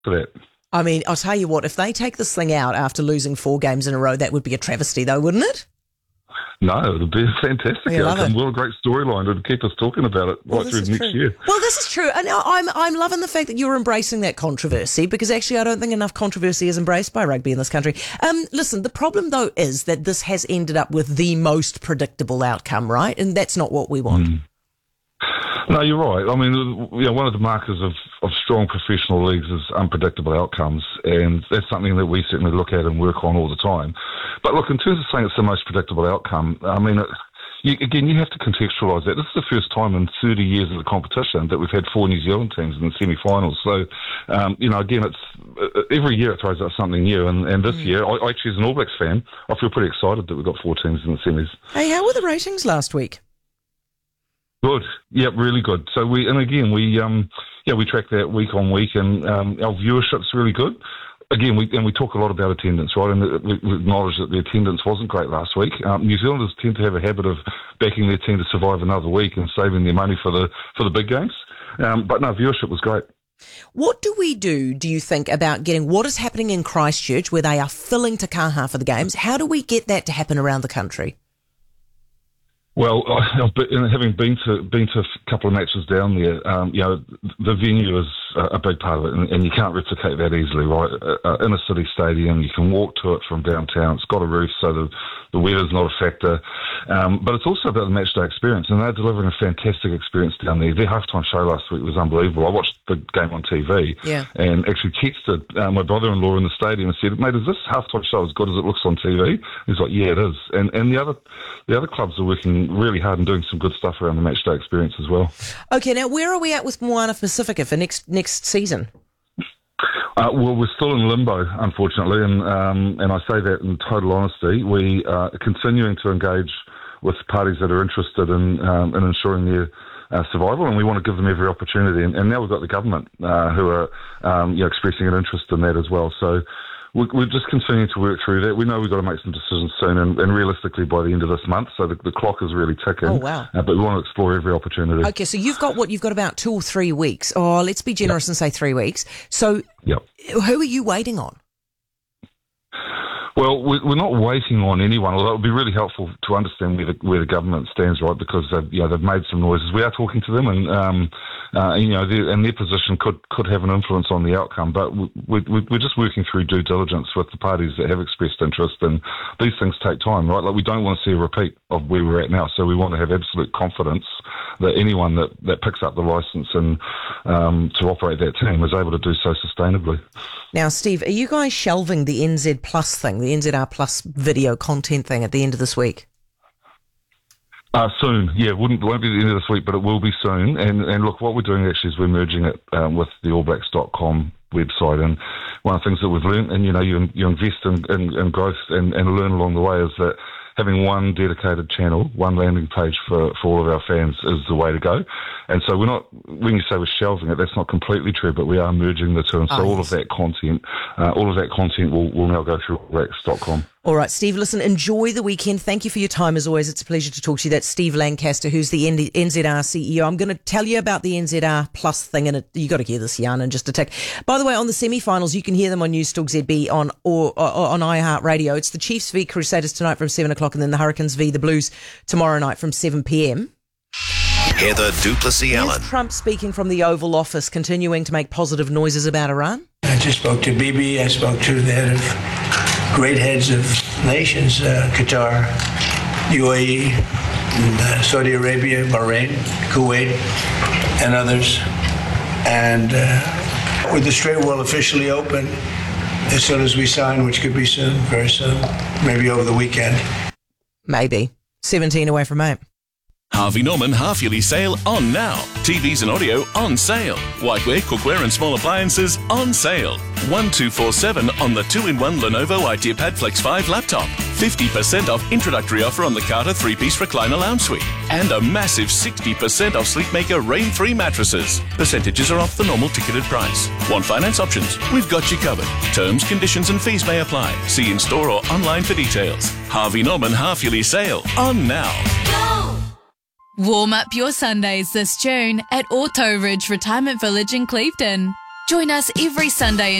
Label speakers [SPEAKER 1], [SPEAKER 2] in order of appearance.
[SPEAKER 1] for that.
[SPEAKER 2] I mean, I'll tell you what, if they take this thing out after losing 4 games in a row, that would be a travesty though, wouldn't it?
[SPEAKER 1] No, it'll be a fantastic outcome. What a great storyline. It'll keep us talking about it right through next year.
[SPEAKER 2] Well, this is true. And I'm loving the fact that you're embracing that controversy, because actually I don't think enough controversy is embraced by rugby in this country. Listen, the problem, though, is that this has ended up with the most predictable outcome, right? And that's not what we want.
[SPEAKER 1] No, you're right. I mean, one of the markers of strong professional leagues is unpredictable outcomes, and that's something that we certainly look at and work on all the time. But look, in terms of saying it's the most predictable outcome, I mean, you have to contextualise that. This is the first time in 30 years of the competition that we've had 4 New Zealand teams in the semi-finals. So, again, it's every year it throws out something new, and this year, I actually, as an All Blacks fan, I feel pretty excited that we've got 4 teams in the semis.
[SPEAKER 2] Hey, how were the ratings last week?
[SPEAKER 1] Good. Yep, really good. So we track that week on week, and our viewership's really good. Again, we talk a lot about attendance, right? And we acknowledge that the attendance wasn't great last week. New Zealanders tend to have a habit of backing their team to survive another week and saving their money for the big games. But no, viewership was great.
[SPEAKER 2] What do you think, about getting what is happening in Christchurch, where they are filling Te Kaha for the games? How do we get that to happen around the country?
[SPEAKER 1] Well, having been to a couple of matches down there, the venue is a big part of it, and you can't replicate that easily, right? In a city stadium, you can walk to it from downtown. It's got a roof, so the weather's not a factor. But it's also about the matchday experience, and they're delivering a fantastic experience down there. Their halftime show last week was unbelievable. I watched the game on TV, and actually texted my brother-in-law in the stadium and said, "Mate, is this halftime show as good as it looks on TV?" He's like, "Yeah, it is." And the other clubs are working really hard and doing some good stuff around the matchday experience as well.
[SPEAKER 2] Okay, now where are we at with Moana Pacifica for next season?
[SPEAKER 1] Well, we're still in limbo, unfortunately, and I say that in total honesty. We are continuing to engage with parties that are interested in ensuring their survival, and we want to give them every opportunity. And now we've got the government who are expressing an interest in that as well. So we're just continuing to work through that. We know we've got to make some decisions soon, and realistically by the end of this month. So the clock is really ticking.
[SPEAKER 2] Oh, wow.
[SPEAKER 1] But we want to explore every opportunity.
[SPEAKER 2] Okay, so you've got about 2 or 3 weeks. Oh, let's be generous and say 3 weeks. So who are you waiting on?
[SPEAKER 1] Well, we're not waiting on anyone, although it would be really helpful to understand where the government stands, right? Because they've made some noises. We are talking to them, and their position could have an influence on the outcome. But we're just working through due diligence with the parties that have expressed interest, and these things take time, right? Like, we don't want to see a repeat of where we're at now, so we want to have absolute confidence that anyone that picks up the licence and to operate that team is able to do so sustainably.
[SPEAKER 2] Now, Steve, are you guys shelving the NZ Plus thing, the NZR Plus video content thing at the end of this week?
[SPEAKER 1] Soon, yeah. It won't be at the end of this week, but it will be soon. And look, what we're doing actually is we're merging it with the allblacks.com website. And one of the things that we've learned, and you invest in growth and learn along the way, is that having one dedicated channel, one landing page for all of our fans is the way to go. And so when you say we're shelving it, that's not completely true, but we are merging the two. And so all of that content will now go through allblacks.com.
[SPEAKER 2] All right, Steve, listen, enjoy the weekend. Thank you for your time as always. It's a pleasure to talk to you. That's Steve Lancaster, who's the NZR CEO. I'm going to tell you about the NZR Plus thing, and you got to hear this, Jan, in just a tick. By the way, on the semi-finals, you can hear them on Newstalk ZB on iHeartRadio. It's the Chiefs v Crusaders tonight from 7 o'clock, and then the Hurricanes v the Blues tomorrow night from 7 p.m.
[SPEAKER 3] Heather Duplessis-Allen.
[SPEAKER 2] Is Trump speaking from the Oval Office, continuing to make positive noises about Iran?
[SPEAKER 4] I just spoke to Bibi. I spoke to the head of great heads of nations, Qatar, UAE, and, Saudi Arabia, Bahrain, Kuwait, and others. And with the Strait will officially open as soon as we sign, which could be soon, very soon, maybe over the weekend.
[SPEAKER 2] Maybe. 17 away from 8.
[SPEAKER 5] Harvey Norman half-yearly sale on now. TVs and audio on sale. Whiteware, cookware and small appliances on sale. 1247 on the 2-in-1 Lenovo IdeaPad Flex 5 laptop. 50% off introductory offer on the Carter 3-piece recliner lounge suite. And a massive 60% off Sleepmaker Rain-Free mattresses. Percentages are off the normal ticketed price. Want finance options? We've got you covered. Terms, conditions and fees may apply. See in-store or online for details. Harvey Norman half-yearly sale on now.
[SPEAKER 6] Warm up your Sundays this June at Auto Ridge Retirement Village in Clevedon. Join us every Sunday